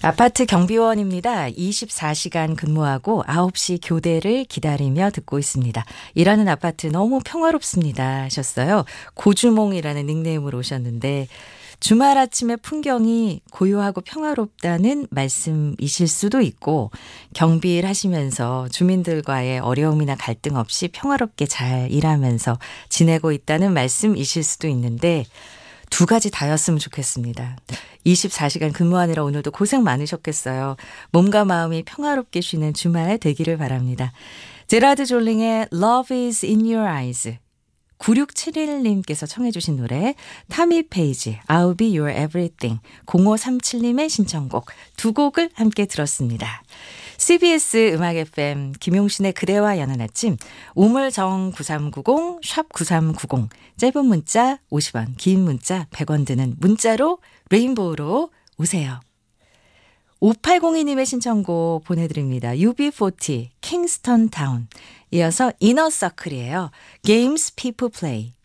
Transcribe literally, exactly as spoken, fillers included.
아파트 경비원입니다. 이십사 시간 근무하고 아홉 시 교대를 기다리며 듣고 있습니다. 일하는 아파트 너무 평화롭습니다 하셨어요. 고주몽이라는 닉네임으로 오셨는데 주말 아침의 풍경이 고요하고 평화롭다는 말씀이실 수도 있고 경비일 하시면서 주민들과의 어려움이나 갈등 없이 평화롭게 잘 일하면서 지내고 있다는 말씀이실 수도 있는데 두 가지 다였으면 좋겠습니다. 이십사 시간 근무하느라 오늘도 고생 많으셨겠어요. 몸과 마음이 평화롭게 쉬는 주말 되기를 바랍니다. 제라드 졸링의 Love is in your eyes. 구육칠일 님께서 청해 주신 노래 타미 페이지 I'll be your everything. 공오삼칠 님의 신청곡 두 곡을 함께 들었습니다. 씨비에스 음악 에프엠 김용신의 그대와 여는 아침 우물정 구삼구공 샵 구삼구공 짧은 문자 오십 원 긴 문자 백 원 드는 문자로 레인보우로 오세요. 오팔공이 님의 신청곡 보내드립니다. 유비사십 킹스턴 타운 이어서 이너서클이에요. Games People Play.